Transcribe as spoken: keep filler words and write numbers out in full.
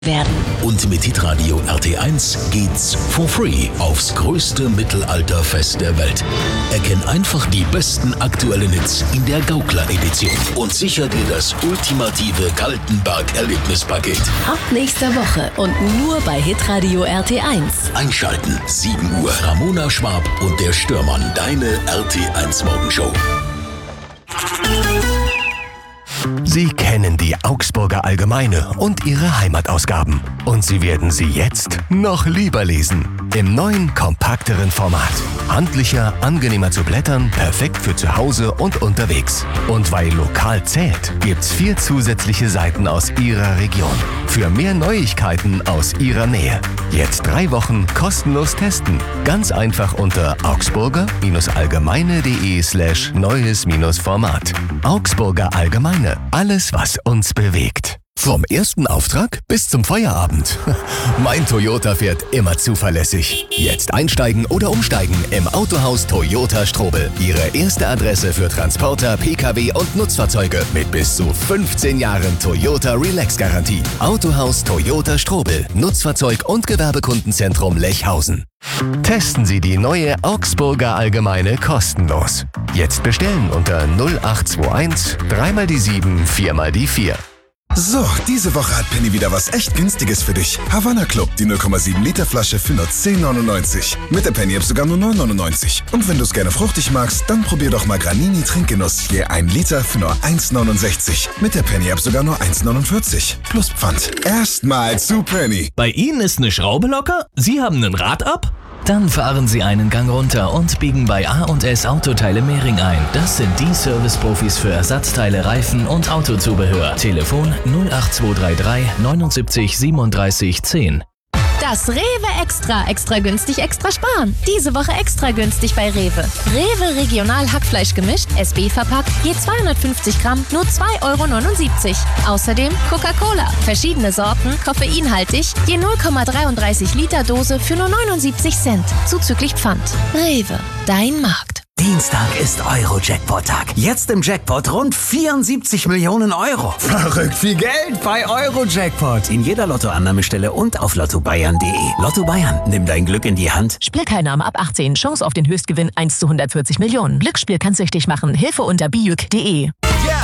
werden. Und mit Hitradio R T eins geht's for free aufs größte Mittelalterfest der Welt. Erkenn einfach die besten aktuellen Hits in der Gaukler-Edition und sicher dir das ultimative Galtenberg-Erlebnispaket. Ab nächster Woche und nur bei Hitradio R T eins. Einschalten, sieben Uhr, Ramona Schwab und der Störmann, deine R T eins Morgenshow. Sie kennen die Augsburger Allgemeine und ihre Heimatausgaben. Und Sie werden sie jetzt noch lieber lesen. Im neuen, kompakteren Format. Handlicher, angenehmer zu blättern, perfekt für zu Hause und unterwegs. Und weil lokal zählt, gibt's vier zusätzliche Seiten aus Ihrer Region. Für mehr Neuigkeiten aus Ihrer Nähe. Jetzt drei Wochen kostenlos testen. Ganz einfach unter augsburger-allgemeine.de slash neues-format. Augsburger Allgemeine. Alles, was uns bewegt. Vom ersten Auftrag bis zum Feierabend. Mein Toyota fährt immer zuverlässig. Jetzt einsteigen oder umsteigen im Autohaus Toyota Strobel. Ihre erste Adresse für Transporter, Pkw und Nutzfahrzeuge mit bis zu fünfzehn Jahren Toyota Relax-Garantie. Autohaus Toyota Strobel, Nutzfahrzeug- und Gewerbekundenzentrum Lechhausen. Testen Sie die neue Augsburger Allgemeine kostenlos. Jetzt bestellen unter null acht zwei eins drei mal die sieben vier mal die vier. So, diese Woche hat Penny wieder was echt Günstiges für dich. Havanna Club, die null Komma sieben Liter Flasche für nur zehn neunundneunzig. Mit der Penny App sogar nur neun neunundneunzig. Und wenn du es gerne fruchtig magst, dann probier doch mal Granini Trinkgenuss. Je ein Liter für nur eins neunundsechzig. Mit der Penny App sogar nur eins neunundvierzig. Plus Pfand. Erstmal zu Penny. Bei Ihnen ist eine Schraube locker? Sie haben ein Rad ab? Dann fahren Sie einen Gang runter und biegen bei A und S Autoteile Mehring ein. Das sind die Service-Profis für Ersatzteile, Reifen und Autozubehör. Telefon null acht zwei drei drei neunundsiebzig siebenunddreißig zehn. Das Rewe Extra. Extra günstig, extra sparen. Diese Woche extra günstig bei Rewe. Rewe Regional Hackfleisch gemischt, S B verpackt, je zweihundertfünfzig Gramm, nur zwei Euro neunundsiebzig. Außerdem Coca-Cola. Verschiedene Sorten, koffeinhaltig, je null Komma dreiunddreißig Liter Dose für nur neunundsiebzig Cent. Zuzüglich Pfand. Rewe, dein Markt. Dienstag ist Euro-Jackpot-Tag. Jetzt im Jackpot rund vierundsiebzig Millionen Euro. Verrückt viel Geld bei Euro-Jackpot. In jeder Lottoannahmestelle und auf lotto bayern punkt de. Lotto Bayern, nimm dein Glück in die Hand. Spielteilnahme ab achtzehn. Chance auf den Höchstgewinn eins zu hundertvierzig Millionen. Glücksspiel kann süchtig machen. Hilfe unter bijuk punkt de.